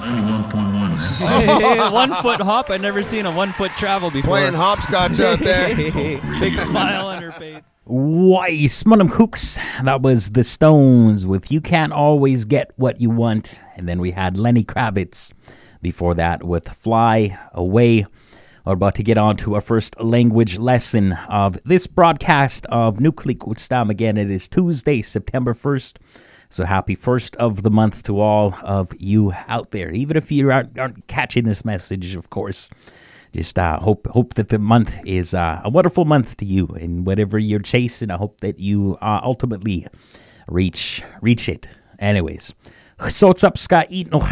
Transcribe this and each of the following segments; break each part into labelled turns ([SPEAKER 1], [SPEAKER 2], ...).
[SPEAKER 1] 1.1, man.
[SPEAKER 2] Hey, 1 foot hop. I've never seen a 1 foot travel before.
[SPEAKER 3] Playing hopscotch out there.
[SPEAKER 2] Big smile on her face.
[SPEAKER 4] Weiss, Munham Hooks. That was The Stones with You Can't Always Get What You Want. And then we had Lenny Kravitz before that with Fly Away. We're about to get on to our first language lesson of this broadcast of Nuklik Utstam. Again, it is Tuesday, September 1st. So happy 1st of the month to all of you out there. Even if you aren't catching this message, of course. Just hope that the month is a wonderful month to you, and whatever you're chasing, I hope that you ultimately reach it. Anyways, so what's up, Scott?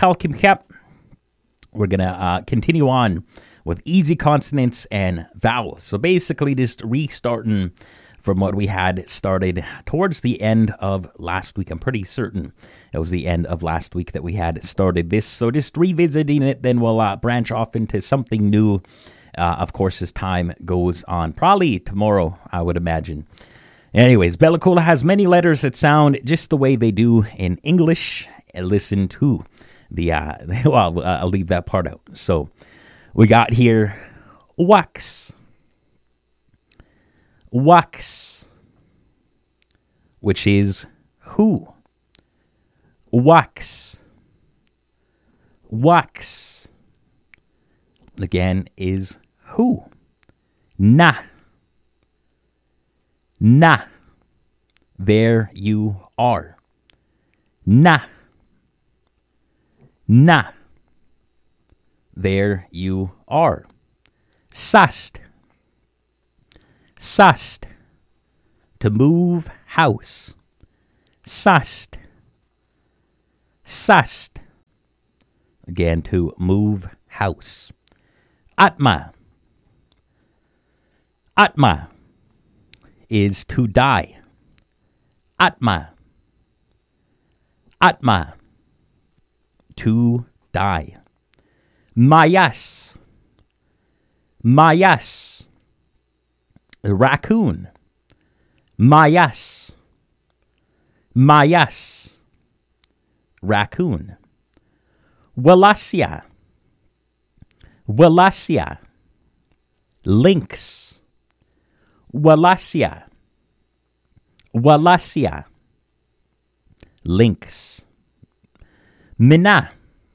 [SPEAKER 4] We're gonna continue on with easy consonants and vowels. So basically, just restarting from what we had started towards the end of last week. I'm pretty certain it was the end of last week that we had started this. So just revisiting it, then we'll branch off into something new, of course, as time goes on. Probably tomorrow, I would imagine. Anyways, Belacola has many letters that sound just the way they do in English. Listen to the, well, I'll leave that part out. So we got here wax. Wax, which is who. Wax. Wax, again, is who. Na. Na. There you are. Na. Na. There you are. Sast. Sast, to move house. Sast. Sast, again, to move house. Atma. Atma is to die. Atma. Atma, to die. Mayas. Mayas, raccoon. Mayas. Mayas, raccoon. Wallacea. Wallacea, lynx. Wallacea. Wallacea, lynx. Mina.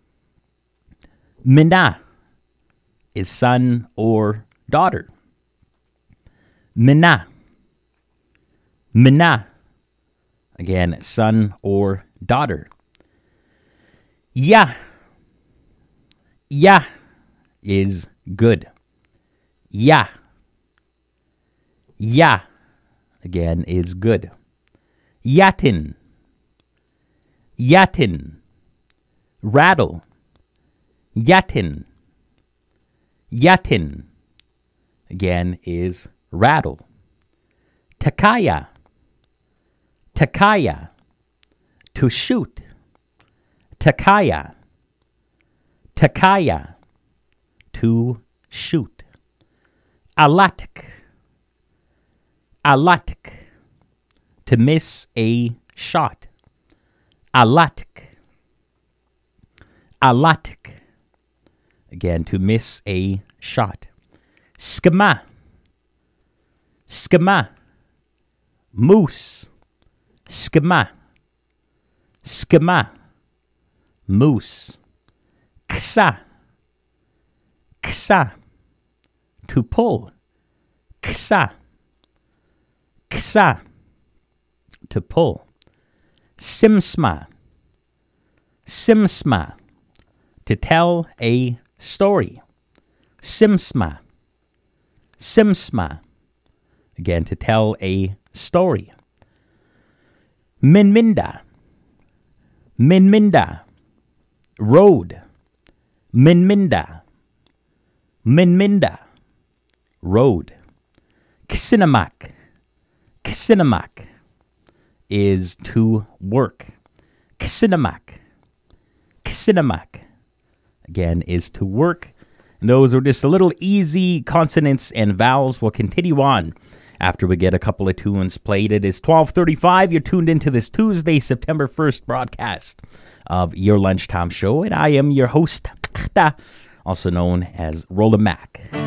[SPEAKER 4] Mina is son or daughter. Mina. Mina, again, son or daughter. Ya. Ya is good. Ya. Ya, again, is good. Yatin. Yatin, rattle. Yatin. Yatin, again, is rattle. Takaya. Takaya, to shoot. Takaya. Takaya, to shoot. Alatic. Alatic, to miss a shot. Alatic. Alatic, again, to miss a shot. Schema. Schema, moose. Schema. Schema, moose. Ksa. Ksa, to pull. Ksa. Ksa, to pull. Simsma. Simsma, to tell a story. Simsma. Simsma, again, to tell a story. Minminda. Minminda, road. Minminda. Minminda, road. Kisinamak. Kisinamak is to work. Kisinamak. Kisinamak, again, is to work. And those are just a little easy consonants and vowels. We'll continue on after we get a couple of tunes played. It is 12:35. You're tuned into this Tuesday, September 1st broadcast of Your Lunchtime Show, and I am your host, also known as Roland Mack.